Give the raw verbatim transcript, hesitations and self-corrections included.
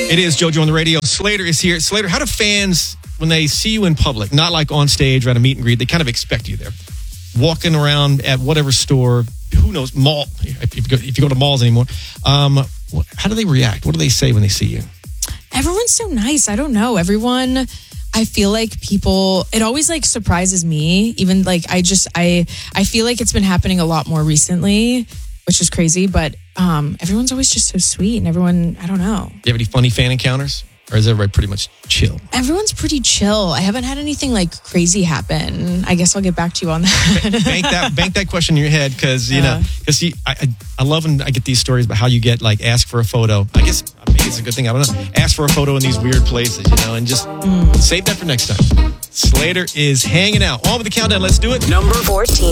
It is JoJo on the radio. Slater is here. Slater, how do fans, when they see you in public, not like on stage or at a meet and greet, they kind of expect you there, walking around at whatever store, who knows, mall, if you go, if you go to malls anymore, um, how do they react? What do they say when they see you? Everyone's so nice. I don't know. Everyone, I feel like people, it always like surprises me. Even like I just, I, I feel like it's been happening a lot more recently, which is crazy, but um, everyone's always just so sweet and everyone, I don't know. Do you have any funny fan encounters? Or is everybody pretty much chill? Everyone's pretty chill. I haven't had anything like crazy happen. I guess I'll get back to you on that. bank that bank that question in your head because, you Yeah. know, because I, I, I love when I get these stories about how you get like asked for a photo. I guess maybe it's a good thing. I don't know. Ask for a photo in these weird places, you know, and just mm. save that for next time. Slater is hanging out. On with the countdown. Let's do it. Number fourteen.